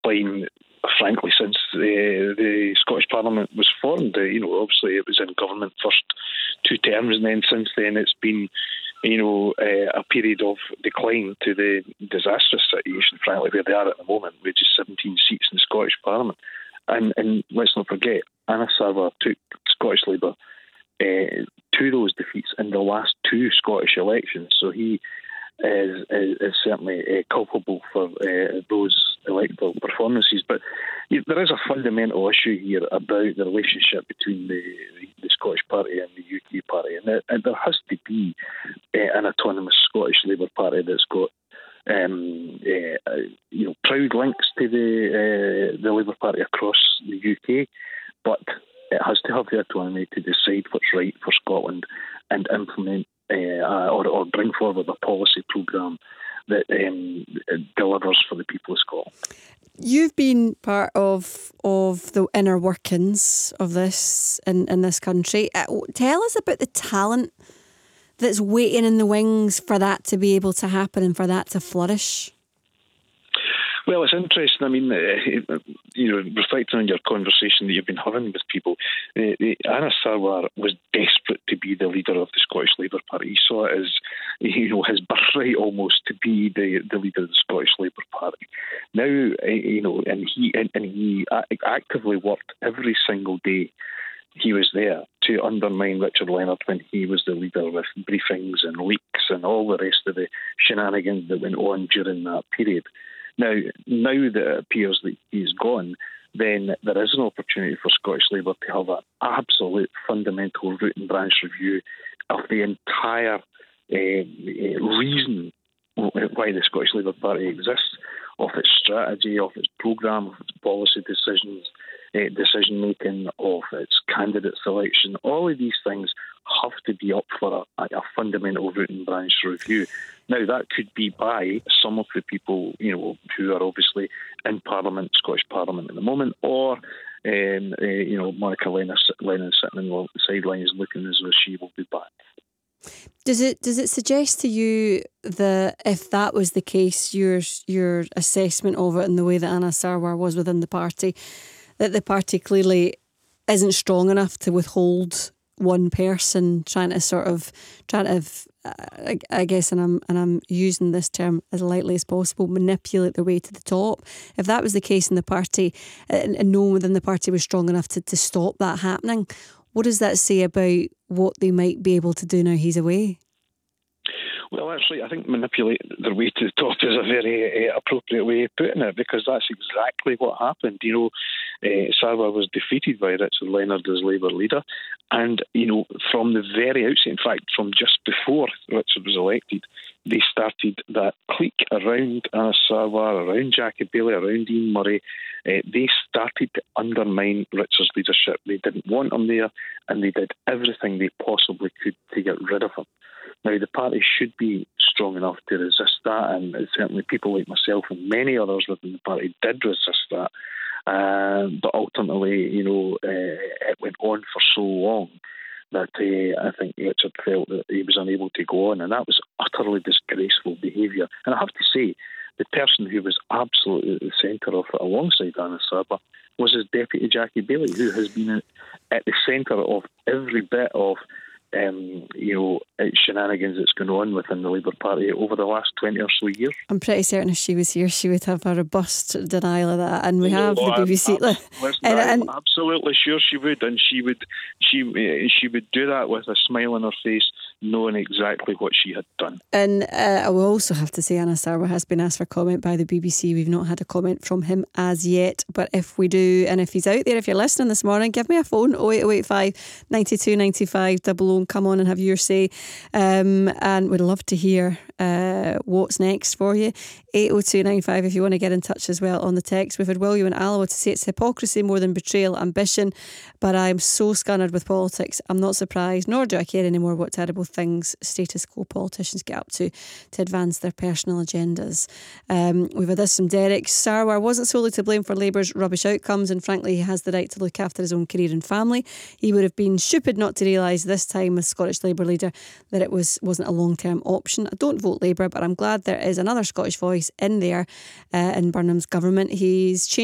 line, frankly, since the Scottish Parliament was formed. Obviously it was in government first 2 terms, and then since then it's been, a period of decline to the disastrous situation, frankly, where they are at the moment, with just 17 seats in the Scottish Parliament. And let's not forget, Anas Sarwar took Scottish Labour to those defeats in the last 2 Scottish elections. So he is certainly culpable for those electoral performances. But there is a fundamental issue here about the relationship between the Scottish Party and the UK Party, and there has to be an autonomous Scottish Labour Party that's got proud links to the Labour Party across the UK, but it has to have the autonomy to decide what's right for Scotland and implement or bring forward a policy programme that delivers for the people of Scotland. You've been part of the inner workings of this in this country. Tell us about the talent that's waiting in the wings for that to be able to happen and for that to flourish. Well, it's interesting. I mean, reflecting on your conversation that you've been having with people, Anas Sarwar was desperate to be the leader of the Scottish Labour Party. He saw it as, his birthright almost to be the leader of the Scottish Labour Party. Now, and he actively worked every single day. He was there to undermine Richard Leonard when he was the leader, with briefings and leaks and all the rest of the shenanigans that went on during that period. Now that it appears that he's gone, then there is an opportunity for Scottish Labour to have an absolute fundamental root and branch review of the entire reason why the Scottish Labour Party exists, of its strategy, of its programme, of its policy decision-making, of its candidate selection. All of these things have to be up for a fundamental root and branch review. Now, that could be by some of the people, who are obviously in Parliament, Scottish Parliament at the moment, or, Monica Lennon sitting on the sidelines looking as though she will be back. Does it suggest to you that if that was the case, your assessment of it and the way that Anas Sarwar was within the party, that the party clearly isn't strong enough to withhold one person trying to I guess, and I'm using this term as lightly as possible, manipulate their way to the top? If that was the case in the party, and no one within the party was strong enough to stop that happening, what does that say about what they might be able to do now he's away? Well, actually, I think manipulate their way to the top is a very appropriate way of putting it, because that's exactly what happened. Sarwar was defeated by Richard Leonard as Labour leader, and from the very outset, in fact, from just before Richard was elected, they started that clique around Anas Sarwar, around Jackie Baillie, around Ian Murray. They started to undermine Richard's leadership. They didn't want him there, and they did everything they possibly could to get rid of him. Now, the party should be strong enough to resist that, and certainly people like myself and many others within the party did resist that. But ultimately, it went on for so long that I think Richard felt that he was unable to go on, and that was utterly disgraceful behaviour. And I have to say, the person who was absolutely at the centre of it alongside Anas Sarwar was his deputy, Jackie Baillie, who has been at the centre of every bit of shenanigans that's going on within the Labour Party over the last 20 or so years. I'm pretty certain if she was here, she would have a robust denial of that. And we have the BBC. I'm absolutely sure she would, and she would do that with a smile on her face, knowing exactly what she had done. And I will also have to say, Anas Sarwar has been asked for comment by the BBC. We've not had a comment from him as yet, but if we do, and if he's out there, if you're listening this morning, give me a phone, 08085 92 95 00. Come on and have your say, and we'd love to hear what's next for you. 80295 if you want to get in touch as well on the text. We've had William and Alloa to say it's hypocrisy more than betrayal, ambition, but I'm so scunnered with politics, I'm not surprised, nor do I care anymore what terrible things status quo politicians get up to advance their personal agendas. We've had this from Derek. Sarwar wasn't solely to blame for Labour's rubbish outcomes, and frankly he has the right to look after his own career and family. He would have been stupid not to realise this time as Scottish Labour leader that it wasn't a long-term option. I don't vote Labour, but I'm glad there is another Scottish voice in there in Burnham's government. He's changed